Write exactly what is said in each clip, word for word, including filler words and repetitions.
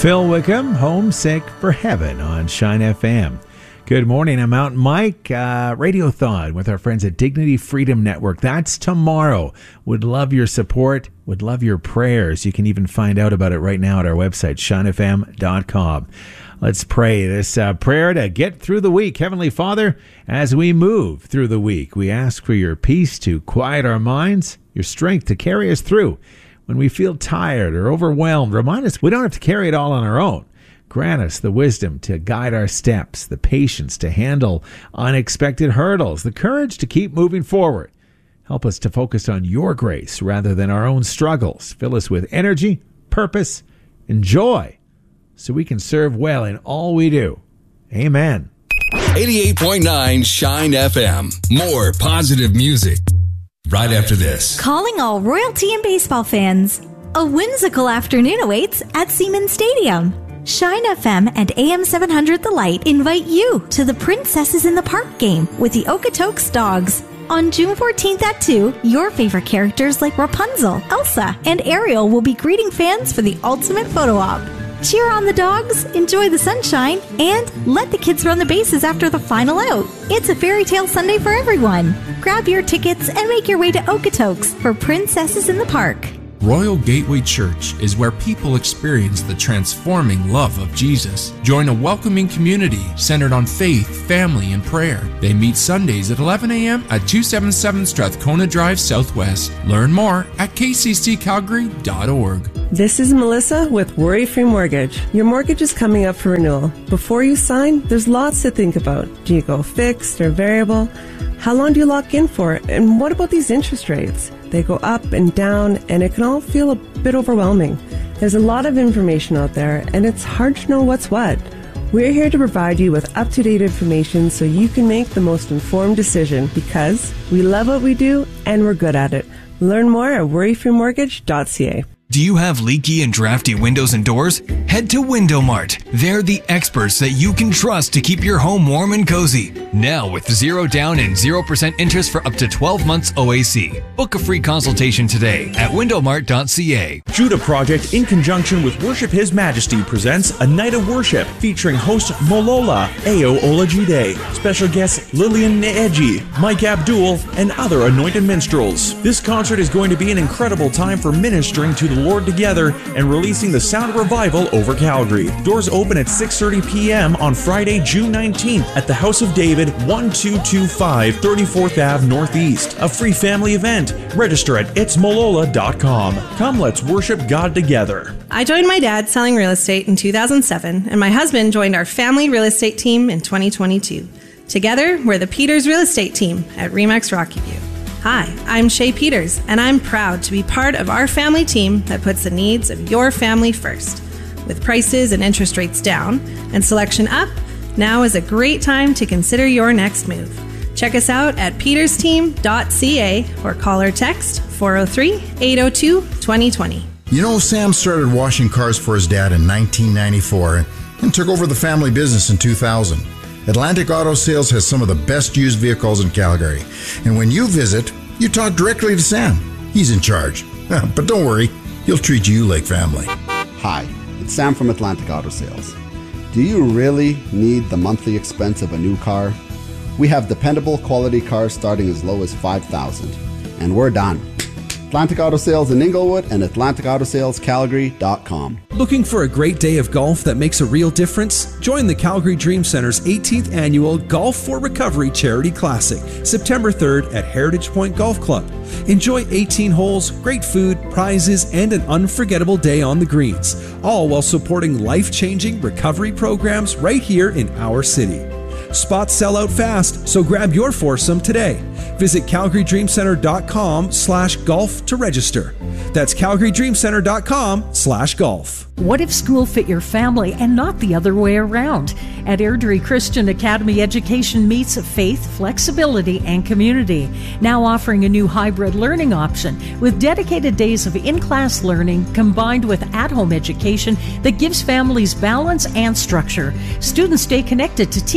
Phil Wickham, Homesick for Heaven on Shine F M. Good morning, I'm Mountain Mike. Uh, Radiothon with our friends at Dignity Freedom Network. That's tomorrow. Would love your support. Would love your prayers. You can even find out about it right now at our website, shine f m dot com. Let's pray this uh, prayer to get through the week. Heavenly Father, as we move through the week, we ask for your peace to quiet our minds, your strength to carry us through. When we feel tired or overwhelmed, remind us we don't have to carry it all on our own. Grant us the wisdom to guide our steps, the patience to handle unexpected hurdles, the courage to keep moving forward. Help us to focus on your grace rather than our own struggles. Fill us with energy, purpose, and joy so we can serve well in all we do. Amen. eighty-eight point nine Shine F M. More positive music. Right after this. Calling all royalty and baseball fans. A whimsical afternoon awaits at Siemens Stadium. Shine F M and A M seven hundred The Light invite you to the Princesses in the Park game with the Okotoks Dogs. On June fourteenth at two, your favorite characters like Rapunzel, Elsa, and Ariel will be greeting fans for the ultimate photo op. Cheer on the dogs, enjoy the sunshine, and let the kids run the bases after the final out. It's a fairy tale Sunday for everyone. Grab your tickets and make your way to Okotoks for Princesses in the Park. Royal Gateway Church is where people experience the transforming love of Jesus. Join a welcoming community centered on faith, family, and prayer. They meet Sundays at eleven a.m. at two seventy-seven Strathcona Drive Southwest. Learn more at k c c calgary dot org. This is Melissa with Worry-Free Mortgage. Your mortgage is coming up for renewal. Before you sign, there's lots to think about. Do you go fixed or variable? How long do you lock in for? And what about these interest rates? They go up and down, and it can all feel a bit overwhelming. There's a lot of information out there, and it's hard to know what's what. We're here to provide you with up-to-date information so you can make the most informed decision, because we love what we do and we're good at it. Learn more at worry free mortgage dot c a. Do you have leaky and drafty windows and doors? Head to Window Mart. They're the experts that you can trust to keep your home warm and cozy. Now with zero down and zero percent interest for up to twelve months O A C. Book a free consultation today at window mart dot c a. Judah Project, in conjunction with Worship His Majesty, presents a night of worship featuring host Molola Ayo Olajide, special guests Lillian Neeji, Mike Abdul, and other anointed minstrels. This concert is going to be an incredible time for ministering to the Lord together and releasing the sound of revival over Calgary. Doors open at six thirty p.m. on Friday, June nineteenth at the House of David, twelve twenty-five thirty-fourth Avenue Northeast. A free family event. Register at its molola dot com. Come, let's worship God together. I joined my dad selling real estate in two thousand seven, and my husband joined our family real estate team in twenty twenty-two. Together, we're the Peters Real Estate Team at Remax Rocky View. Hi, I'm Shay Peters, and I'm proud to be part of our family team that puts the needs of your family first. With prices and interest rates down and selection up, now is a great time to consider your next move. Check us out at peters team dot c a or call or text four oh three, eight oh two, two oh two oh. You know, Sam started washing cars for his dad in nineteen ninety-four and took over the family business in two thousand. Atlantic Auto Sales has some of the best used vehicles in Calgary. And when you visit, you talk directly to Sam. He's in charge. But don't worry, he'll treat you like family. Hi, it's Sam from Atlantic Auto Sales. Do you really need the monthly expense of a new car? We have dependable quality cars starting as low as five thousand dollars. And we're done. Atlantic Auto Sales in Inglewood and atlantic auto sales calgary dot com. Looking for a great day of golf that makes a real difference? Join the Calgary Dream Center's eighteenth annual Golf for Recovery Charity Classic, September third at Heritage Point Golf Club. Enjoy eighteen holes, great food, prizes, and an unforgettable day on the greens, all while supporting life-changing recovery programs right here in our city. Spots sell out fast, so grab your foursome today. Visit calgary dream center dot com slash golf to register. That's calgary dream center dot com slash golf. What if school fit your family and not the other way around? At Airdrie Christian Academy, education meets faith, flexibility, and community. Now offering a new hybrid learning option with dedicated days of in-class learning combined with at-home education that gives families balance and structure. Students stay connected to teachers,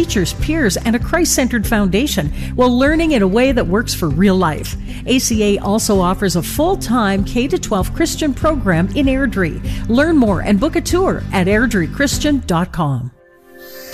peers, and a Christ-centered foundation while learning in a way that works for real life. A C A also offers a full-time K through twelve Christian program in Airdrie. Learn more and book a tour at airdrie christian dot com.